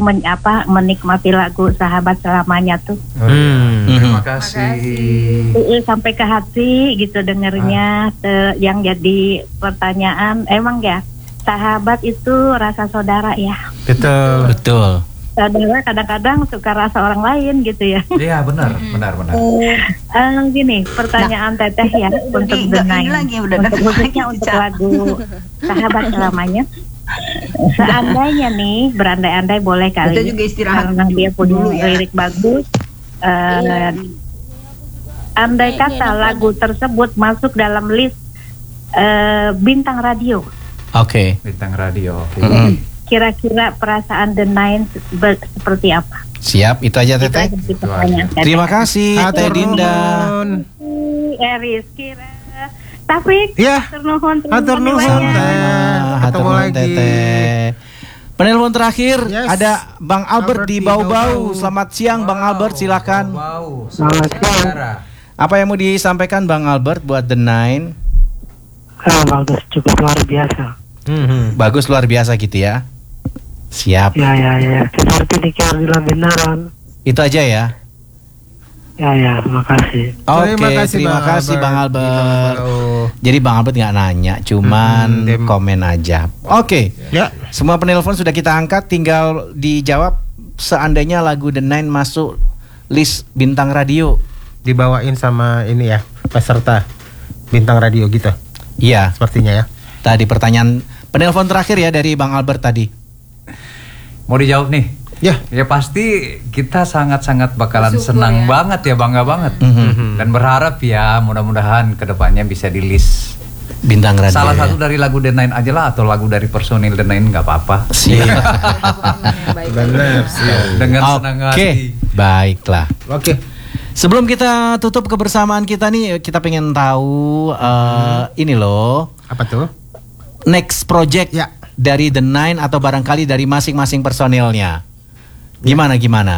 menikmati lagu Sahabat Selamanya tuh. Terima kasih. Sampai ke hati gitu dengernya. Yang jadi pertanyaan, emang ya sahabat itu rasa saudara ya? Betul. Saudara kadang-kadang suka rasa orang lain gitu ya. Iya benar. Gini pertanyaan Teteh ya untuk Denai, untuk khususnya untuk lagu Sahabat Selamanya. Seandainya nih berandai-andai boleh kali. Kita juga istirahat karena dia punya lirik bagus. Andai kata lagu tersebut masuk dalam list bintang radio. Oke. Bintang radio. Kira-kira perasaan The Nine seperti apa? Siap, itu aja Teteh. Terima kasih Teh Dinda. Rizky, Taufik. Ya. Hatur nuhun. Ketemu lagi. Teteh. Penelpon terakhir ada Bang Albert di Bau-Bau. Selamat siang Bang Albert, silakan. Selamat siang. Apa yang mau disampaikan Bang Albert buat The Nine? Bagus, cukup luar biasa. Bagus luar biasa gitu ya. Siap. Ya. Seperti dikira benaran. Itu aja ya. Ya, makasih. Oke, terima kasih Bang Albert. Jadi Bang Albert nggak nanya, cuman komen aja. Oke. Ya. Semua penelpon sudah kita angkat, tinggal dijawab seandainya lagu The Nine masuk list bintang radio. Dibawain sama ini ya, peserta bintang radio gitu. Iya. Sepertinya ya. Tadi pertanyaan penelpon terakhir ya dari Bang Albert tadi. Mau dijawab nih? Ya pasti kita sangat-sangat bakalan senang banget ya, bangga banget. Dan berharap ya mudah-mudahan kedepannya bisa di list bintang radio. Salah satu dari lagu The Nine aja lah, atau lagu dari personil The Nine nggak apa-apa. Siap. Benar sih. Dengan senang hati. Baiklah. Oke. Sebelum kita tutup kebersamaan kita nih, kita pengen tahu ini loh. Apa tuh? Next project dari The Nine atau barangkali dari masing-masing personilnya. Gimana?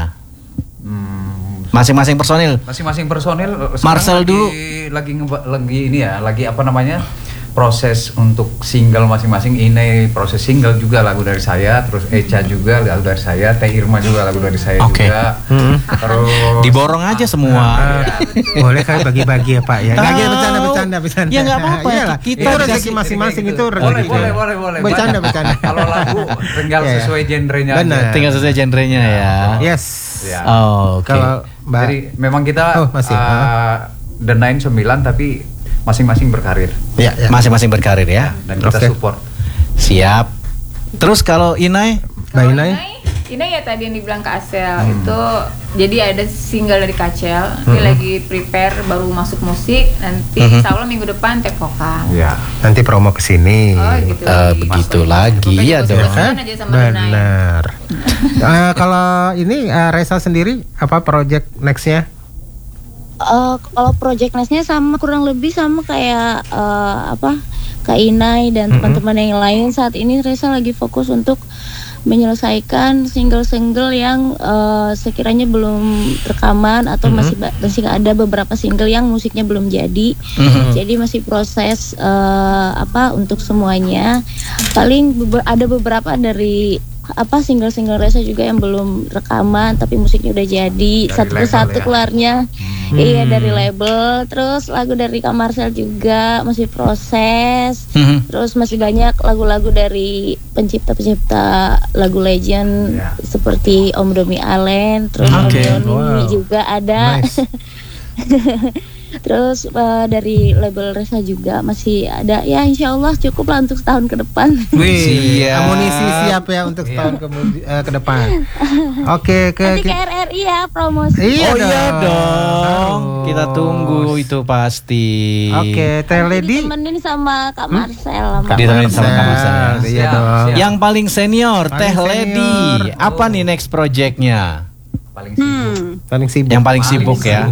Masing-masing personil. lagi, Marcel dulu. Lagi ini ya, lagi apa namanya? Proses untuk single masing-masing. Ini proses single juga lagu dari saya, terus Echa juga lagu dari saya, Teh Irma juga lagu dari saya juga. Terus diborong aja semua. Boleh kan bagi-bagi ya Pak ya. Enggak bercanda. Ya enggak apa-apa. Kita rezeki masing-masing itu rezeki. Boleh. Bercanda. Kalau lagu tinggal sesuai genrenya. Benar. Tinggal sesuai genrenya ya. Yes. Oke. Kalau jadi memang kita masih The Nine 9 tapi masing-masing berkarir. Ya. Masing-masing berkarir ya. Dan kita support. Siap. Terus kalau Inai? Inai ya tadi yang dibilang Kak Acel itu, jadi ada single dari Kak Acel. Ini lagi prepare baru masuk musik. Nanti insya Allah minggu depan take vokal. Ya. Nanti promo ke sini. Begitu lagi ya dong. Benar. Kalau ini Reza sendiri apa project nextnya? Kalau project nextnya sama kurang lebih sama kayak Kak Inai dan teman-teman yang lain. Saat ini Reza lagi fokus untuk menyelesaikan single-single yang sekiranya belum rekaman atau masih ada beberapa single yang musiknya belum jadi. Jadi masih proses untuk semuanya. Paling ada beberapa dari single-single Reza juga yang belum rekaman tapi musiknya udah jadi satu persatu keluarnya. Iya, dari label. Terus lagu dari Kak Marcel juga masih proses. Terus masih banyak lagu-lagu dari pencipta-pencipta lagu legend seperti Om Domi Allen, terus Om Yoni juga ada. Nice. Terus dari label Reza juga masih ada. Ya insya Allah cukup lah untuk setahun ke depan. Amunisi siap ya untuk setahun ke depan. Oke, nanti ke RRI ya promosi. Iya dong. Kita tunggu itu pasti. Oke, Teh Lady ditemenin sama Kak Marcel. Ditemenin sama Kak Marcel. Iya dong. Yang paling senior Teh Lady. Apa nih next projectnya? Paling sibuk. Yang paling sibuk ya.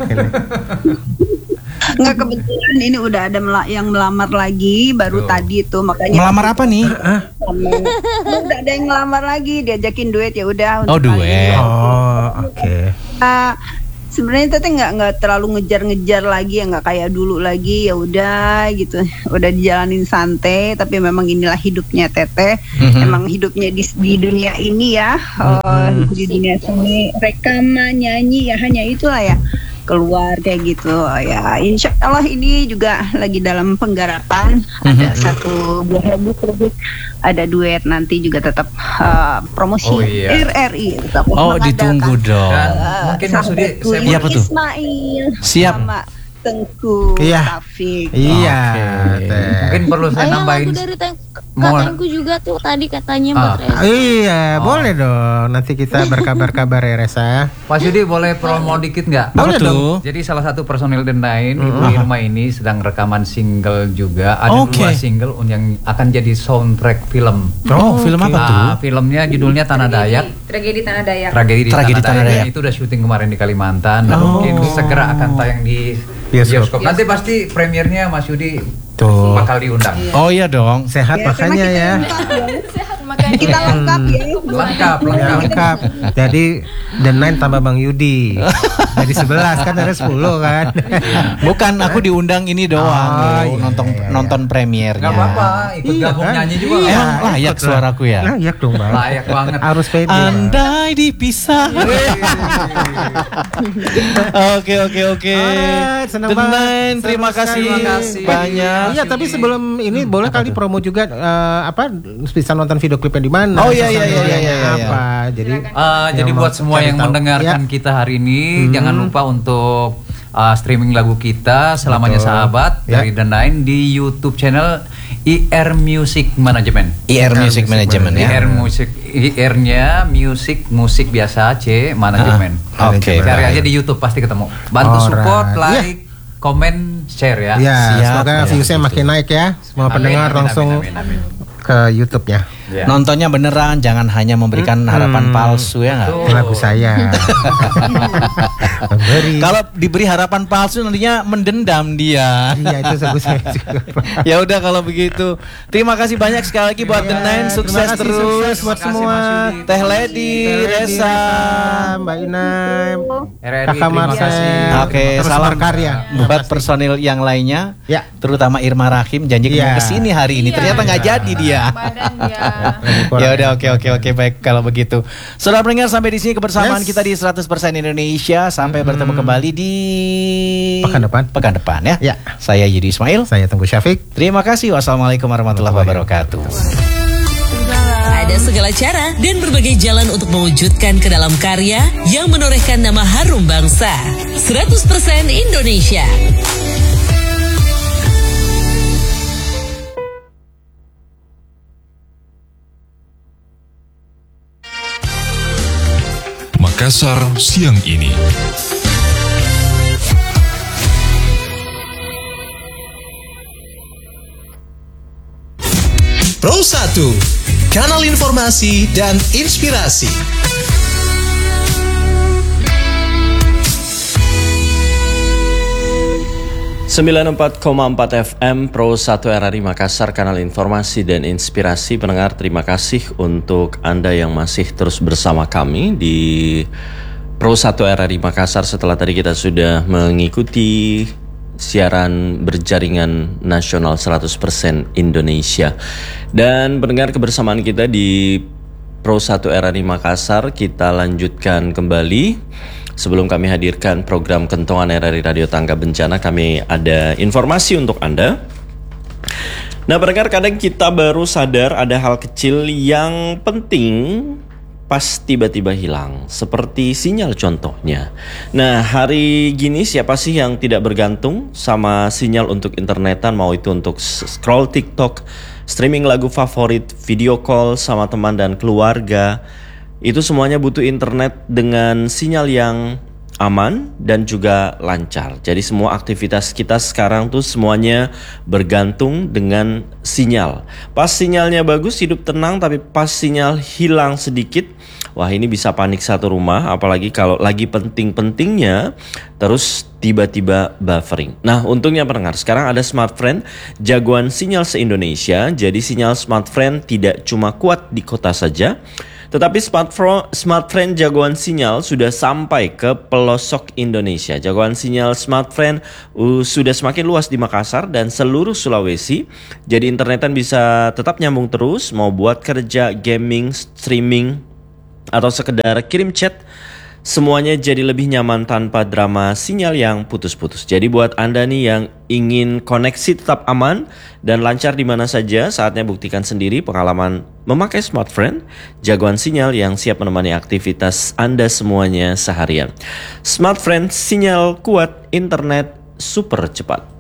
Enggak, kebetulan ini udah ada yang melamar lagi baru tadi tuh, makanya. Melamar apa nih? Udah ada yang melamar lagi, diajakin duet ya udah. Oh, duet. Oke. sebenarnya Teteh nggak terlalu ngejar-ngejar lagi ya, nggak kayak dulu lagi, ya udah gitu, udah dijalanin santai. Tapi memang inilah hidupnya Teteh, emang hidupnya di dunia ini ya, di dunia seni, rekaman, nyanyi ya, hanya itulah ya, keluar kayak gitu ya. Insya Allah ini juga lagi dalam penggarapan, ada satu buah lagu project, ada duet, nanti juga tetap promosi RRI tetap ditunggu dong. Dan mungkin Mas Sudi, iya betul. Ismail Siap. sama Tengku Taufik. Iya. Mungkin perlu saya nambahin. Lagu dari Tengku juga tuh tadi katanya buat Reza. Iya, boleh dong. Nanti kita berkabar-kabar ya Reza. Pak Yudi boleh promo dikit nggak? Boleh dong. Jadi salah satu personil The Nine, Ibu Irma ini sedang rekaman single juga. Ada 2 single yang akan jadi soundtrack film. Film apa tuh? Filmnya judulnya Tanah Dayak. Tragedi Tanah Dayak. Tragedi Tanah Dayak. Itu udah syuting kemarin di Kalimantan. Dan mungkin segera akan tayang di bioskop. Nanti pasti premiernya Mas Yudi bakal diundang. Oh iya dong. Sehat makanya ya. Sehat makanya. Kita lengkap ya. Lengkap. Jadi The Nine tambah Bang Yudi. Jadi 11 kan, ada 10 kan. Bukan, aku diundang ini doang. Nonton premiernya. Gak apa-apa, ikut gabung nyanyi juga. Emang layak suaraku ya? Layak dong Bang. Layak banget. Harus pede. Andai dipisah. Oke. Senang The banget. Nine, terima kasih banyak. Iya, tapi sebelum ini boleh kali promo juga bisa nonton video klipnya di mana? Oh iya. Apa? Jadi buat semua yang mendengarkan kita hari ini, jangan lupa untuk streaming lagu kita Selamanya Sahabat dari The Nine di YouTube channel IR Music Management. IR Music Management ya. IR-nya musik biasa, C Management. Oke. Cari aja di YouTube pasti ketemu. Bantu support, like, komen, share ya. Ya, semoga viewsnya makin naik ya. Semua pendengar langsung ke YouTube-nya. Nontonnya beneran, jangan hanya memberikan harapan palsu ya nggak? Lagu saya. Kalau diberi harapan palsu nantinya mendendam dia. Iya, itu lagu saya juga. Ya udah kalau begitu. Terima kasih banyak sekali lagi buat The Nine, sukses terus buat semua. Teh Lady, Reza, Mbak Inai, Kakak Marcel. Oke, salam karya buat personil yang lainnya. Ya. Terutama Irma Rahim janji mau kesini hari ini. Ternyata nggak jadi dia. Badan dia. Ya udah, oke baik kalau begitu. Saudara pendengar, sampai di sini kebersamaan kita di 100% Indonesia. Sampai bertemu kembali di pekan depan ya. Saya Yudi Ismail, saya Tengku Syafiq. Terima kasih. Wassalamualaikum warahmatullahi wabarakatuh. Ada segala cara dan berbagai jalan untuk mewujudkan ke dalam karya yang menorehkan nama harum bangsa. 100% Indonesia. Makassar siang ini. Pro 1, kanal informasi dan inspirasi. ...94,4 FM Pro 1 RRI Makassar, kanal informasi dan inspirasi. Pendengar, terima kasih untuk Anda yang masih terus bersama kami di Pro 1 RRI Makassar. Setelah tadi kita sudah mengikuti siaran berjaringan nasional 100% Indonesia. Dan pendengar, kebersamaan kita di Pro 1 RRI Makassar kita lanjutkan kembali. Sebelum kami hadirkan program Kentongan RRI Radio Tangga Bencana, kami ada informasi untuk Anda. Nah, pendengar, kadang kita baru sadar ada hal kecil yang penting pas tiba-tiba hilang, seperti sinyal contohnya. Nah, hari gini siapa sih yang tidak bergantung sama sinyal untuk internetan, mau itu untuk scroll TikTok, streaming lagu favorit, video call sama teman dan keluarga. Itu semuanya butuh internet dengan sinyal yang aman dan juga lancar. Jadi semua aktivitas kita sekarang tuh semuanya bergantung dengan sinyal. Pas sinyalnya bagus, hidup tenang, tapi pas sinyal hilang sedikit, wah ini bisa panik satu rumah. Apalagi kalau lagi penting-pentingnya terus tiba-tiba buffering. Nah, untungnya pendengar, sekarang ada Smartfren, jagoan sinyal se-Indonesia. Jadi sinyal Smartfren tidak cuma kuat di kota saja, Tetapi Smartfren jagoan sinyal sudah sampai ke pelosok Indonesia. Jagoan sinyal Smartfren sudah semakin luas di Makassar dan seluruh Sulawesi. Jadi internetan bisa tetap nyambung terus, mau buat kerja, gaming, streaming, atau sekedar kirim chat. Semuanya jadi lebih nyaman tanpa drama sinyal yang putus-putus. Jadi buat Anda nih yang ingin koneksi tetap aman dan lancar di mana saja, saatnya buktikan sendiri pengalaman memakai Smartfren, jagoan sinyal yang siap menemani aktivitas Anda semuanya seharian. Smartfren, sinyal kuat, internet super cepat.